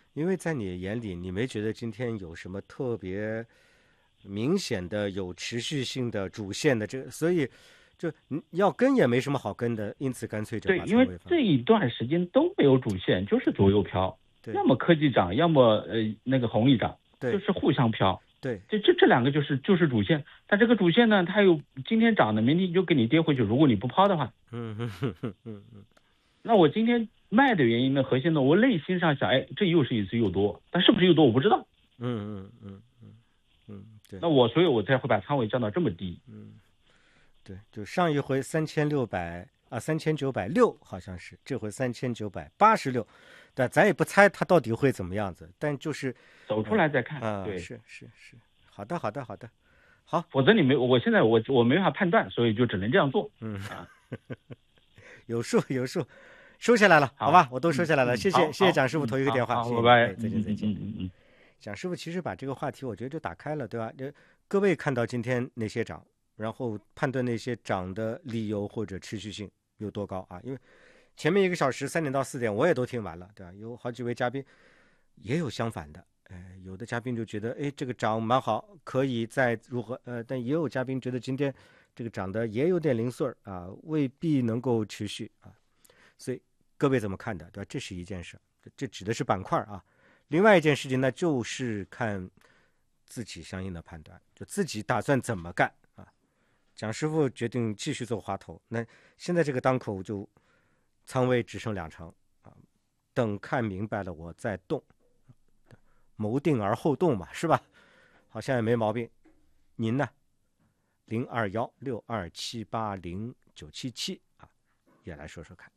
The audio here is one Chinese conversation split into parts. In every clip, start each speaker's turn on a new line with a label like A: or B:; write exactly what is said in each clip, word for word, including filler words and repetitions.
A: 因为在你眼里，你没觉得今天有什么特别明显的、有持续性的主线的这个，所以就要跟也没什么好跟的，因此干脆就
B: 对，
A: 把
B: 因为
A: 仓位放。
B: 这一段时间都没有主线，就是左右飘，
A: 对
B: 要么科技涨，要么呃那个红利涨，就
A: 对
B: 是互相飘。
A: 对，
B: 这这这两个就是就是主线，但这个主线呢，它有今天涨的，明天就给你跌回去。如果你不抛的话，
A: 嗯哼哼哼嗯嗯
B: 那我今天卖的原因呢，核心呢，我内心上想，哎，这又是一次又多，但是不是又多我不知道。
A: 嗯嗯嗯嗯嗯，对，
B: 那我所以我才会把仓位降到这么低。
A: 嗯对，就上一回三千六百啊，三千九百六好像是，这回三千九百八十六，但咱也不猜它到底会怎么样子，但就是
B: 走出来再看。
A: 啊、
B: 对，
A: 是是是，好的好的好的，好，
B: 否则你没，我现在我我没法判断，所以就只能这样做。
A: 嗯
B: 啊，
A: 有数有数，收下来了，好
B: 好
A: 吧，我都收下来了，
B: 嗯
A: 谢谢
B: 好好
A: 谢谢蒋师傅
B: 嗯
A: 头一个电话，
B: 好，
A: 谢谢你，
B: 好拜拜。
A: 哎，再见再见。
B: 嗯嗯嗯嗯。
A: 蒋师傅其实把这个话题，我觉得就打开了，对吧？这各位看到今天那些涨，然后判断那些涨的理由或者持续性有多高啊？因为前面一个小时三点到四点我也都听完了，对吧？有好几位嘉宾也有相反的，哎，有的嘉宾就觉得，哎，这个涨蛮好，可以再如何？呃，但也有嘉宾觉得今天这个涨的也有点零碎啊，未必能够持续啊。所以各位怎么看的，对吧？这是一件事，这这指的是板块啊。另外一件事情呢，就是看自己相应的判断，就自己打算怎么干啊。蒋师傅决定继续做滑头，那现在这个当口就仓位只剩两成啊，等看明白了我再动，谋定而后动嘛，是吧？好像也没毛病。您呢？零二幺六二七八零九七七啊，也来说说看。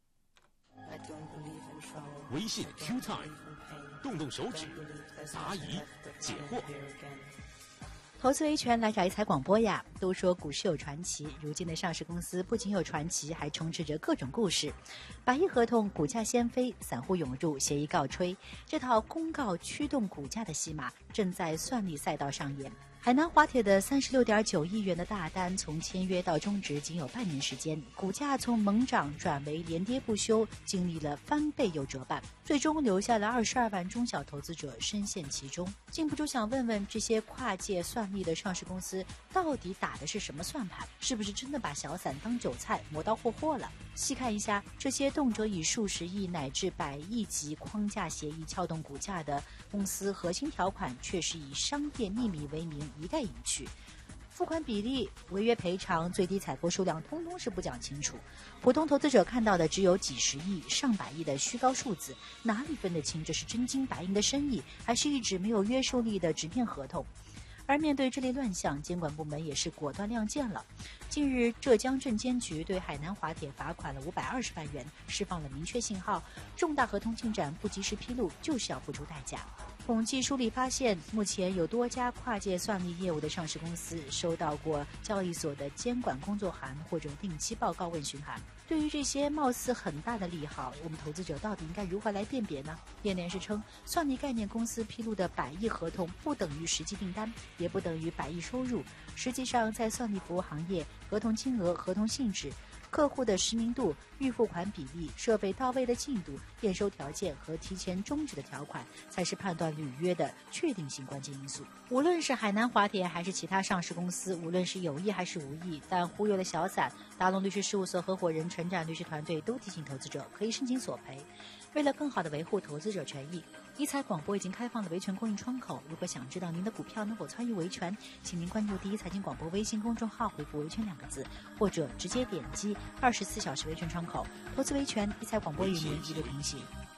C: 微信 Q Time， 动动手指，答疑解惑。
D: 投资维权来找一财广播呀！都说股市有传奇，如今的上市公司不仅有传奇，还充斥着各种故事。百亿合同，股价掀飞，散户涌入，协议告吹，这套公告驱动股价的戏码正在算力赛道上演。海南华铁的三十六点九亿元的大单，从签约到终止仅有半年时间，股价从猛涨转为连跌不休，经历了翻倍又折半，最终留下了二十二万中小投资者深陷其中。禁不住想问问，这些跨界算力的上市公司到底打的是什么算盘？是不是真的把小散当韭菜磨刀霍霍了？细看一下这些动辄以数十亿乃至百亿级框架协议撬动股价的公司，核心条款却是以商业秘密为名一概隐去，付款比例、违约赔偿、最低采购数量通通是不讲清楚。普通投资者看到的只有几十亿、上百亿的虚高数字，哪里分得清这是真金白银的生意，还是一纸没有约束力的纸面合同？而面对这类乱象，监管部门也是果断亮剑了。近日，浙江证监局对海南华铁罚款了五百二十万元，释放了明确信号：重大合同进展不及时披露，就是要付出代价。统计梳理发现，目前有多家跨界算力业务的上市公司收到过交易所的监管工作函或者定期报告问询函。对于这些貌似很大的利好，我们投资者到底应该如何来辨别呢？业内人士称，算力概念公司披露的百亿合同不等于实际订单，也不等于百亿收入。实际上，在算力服务行业，合同金额、合同性质、客户的实名度、预付款比例、设备到位的进度、验收条件和提前终止的条款，才是判断履约的确定性关键因素。无论是海南华铁还是其他上市公司，无论是有意还是无意，但忽悠了小散，达龙律师事务所合伙人陈展律师团队都提醒投资者可以申请索赔。为了更好地维护投资者权益，一财广播已经开放了维权公益窗口。如果想知道您的股票能否参与维权，请您关注第一财经广播微信公众号，回复维权两个字，或者直接点击二十四小时维权窗口。投资维权，一财广播与您一路同行。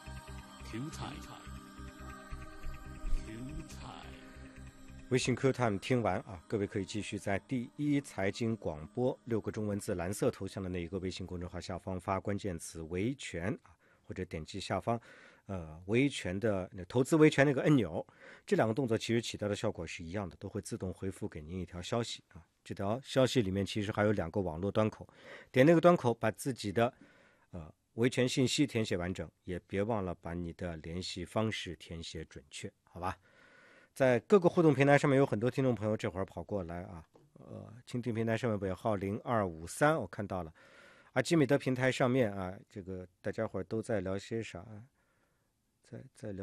A: 微信 Q Time 听完啊，各位可以继续在第一财经广播六个中文字蓝色头像的那一个微信公众号下方发关键词维权啊，或者点击下方呃维权的投资维权那个按钮，这两个动作其实起到的效果是一样的，都会自动回复给您一条消息啊。这条消息里面其实还有两个网络端口，点那个端口把自己的呃维权信息填写完整，也别忘了把你的联系方式填写准确，好吧？在各个互动平台上面有很多听众朋友这会儿跑过来啊，呃，蜻蜓平台上面尾号零二五三我看到了，阿基米德平台上面啊，这个大家伙儿都在聊些啥？在在聊。